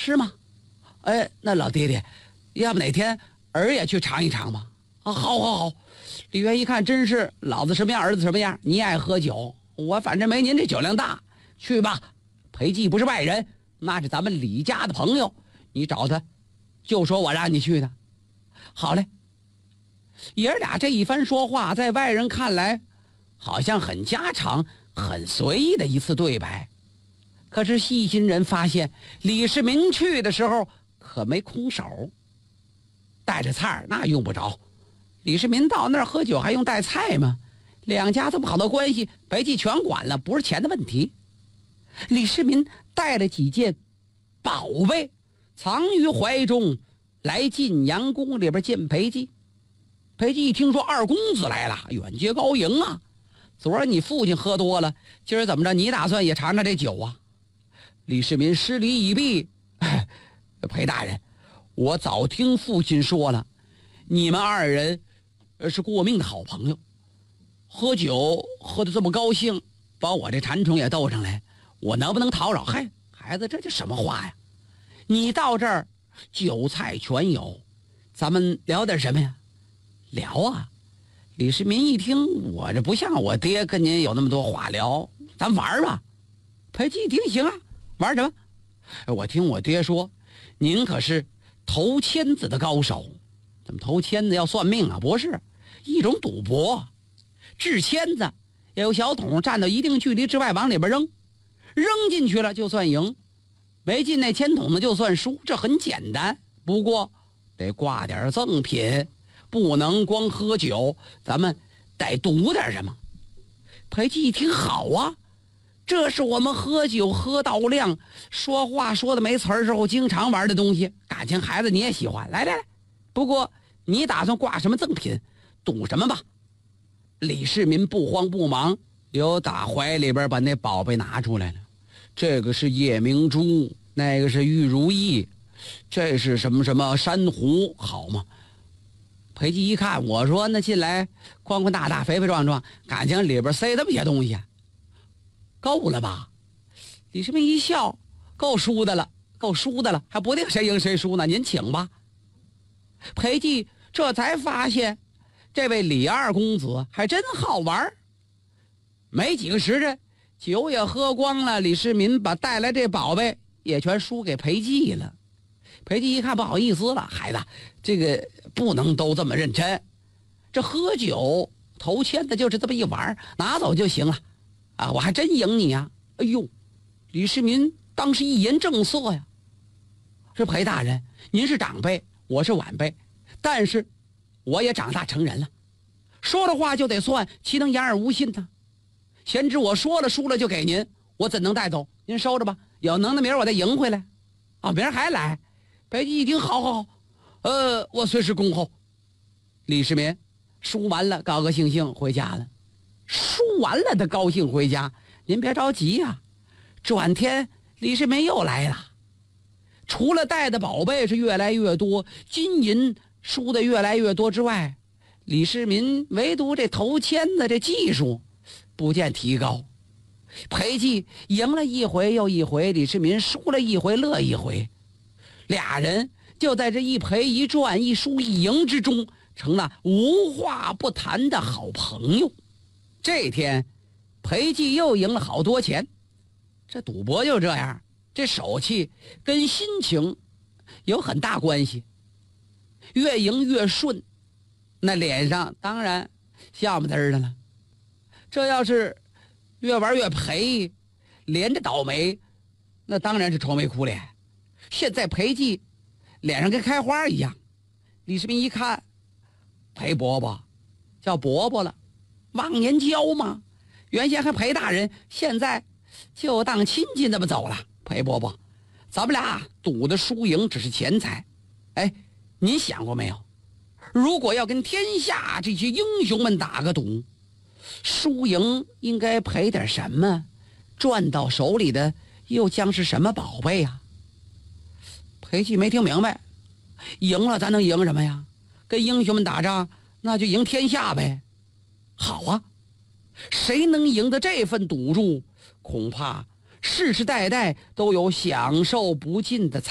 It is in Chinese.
是吗？哎，那老爹爹，要不哪天儿也去尝一尝吧？啊，好好好。李渊一看，真是老子什么样，儿子什么样。你爱喝酒，我反正没您这酒量大。去吧，裴寂不是外人，那是咱们李家的朋友，你找他，就说我让你去的。好嘞。爷儿俩这一番说话，在外人看来，好像很家常、很随意的一次对白。可是细心人发现，李世民去的时候可没空手，带着菜那用不着。李世民到那儿喝酒还用带菜吗？两家这么好的关系，裴寂全管了，不是钱的问题。李世民带了几件宝贝藏于怀中，来晋阳宫里边见裴寂。裴寂一听说二公子来了，远接高迎啊！昨儿你父亲喝多了，今儿怎么着？你打算也尝尝这酒啊？李世民施礼已毕，裴大人，我早听父亲说了，你们二人是过命的好朋友，喝酒喝得这么高兴，把我这馋虫也逗上来，我能不能讨扰？嗨，孩子，这叫什么话呀？你到这儿，酒菜全有，咱们聊点什么呀？聊啊！李世民一听，我这不像我爹跟您有那么多话聊，咱玩吧。裴寂一听，行啊，玩什么？我听我爹说，您可是投签子的高手。怎么投签子要算命啊？不是，一种赌博。掷签子，有小桶站到一定距离之外往里边扔，扔进去了就算赢，没进那签筒呢就算输，这很简单。不过得挂点赠品，不能光喝酒，咱们得赌点什么。裴寂一听，好啊，这是我们喝酒喝到量，说话说的没词儿时候经常玩的东西。感情孩子你也喜欢，来来来，不过你打算挂什么赠品，赌什么吧？李世民不慌不忙，又打怀里边把那宝贝拿出来了。这个是夜明珠，那个是玉如意，这是什么什么珊瑚，好吗？裴寂一看，我说那进来宽宽大大肥肥壮壮，感情里边塞这么些东西，够了吧？李世民一笑，够输的了，够输的了，还不定谁赢谁输呢，您请吧。裴寂这才发现，这位李二公子还真好玩。没几个时辰，酒也喝光了，李世民把带来这宝贝也全输给裴寂了。裴寂一看，不好意思了，孩子，这个不能都这么认真，这喝酒投签的就是这么一玩，拿走就行了啊！我还真赢你呀！哎呦，李世民当时一言正色呀，是裴大人，您是长辈，我是晚辈，但是我也长大成人了，说了话就得算，岂能言而无信呢？贤侄我说了输了就给您，我怎能带走？您收着吧，有能耐明儿我再赢回来啊！明儿还来。裴寂一听，好好好，我随时恭候。李世民输完了，高高兴兴回家了。输完了他高兴回家，您别着急呀。转天李世民又来了，除了带的宝贝是越来越多，金银输的越来越多之外，李世民唯独这投签的这技术不见提高。裴寂赢了一回又一回，李世民输了一回乐一回，俩人就在这一赔一赚一输一赢之中，成了无话不谈的好朋友。这天裴寂又赢了好多钱。这赌博就这样，这手气跟心情有很大关系，越赢越顺，那脸上当然笑不滋儿的了。这要是越玩越赔，连着倒霉，那当然是愁眉苦脸。现在裴寂脸上跟开花一样。李世民一看，裴伯伯叫伯伯了，忘年交吗？原先还裴大人，现在就当亲戚那么走了。裴伯伯，咱们俩赌的输赢只是钱财，哎，您想过没有？如果要跟天下这些英雄们打个赌，输赢应该赔点什么？赚到手里的又将是什么宝贝啊？裴寂没听明白，赢了咱能赢什么呀？跟英雄们打仗，那就赢天下呗。好啊，谁能赢得这份赌注，恐怕世世代代都有享受不尽的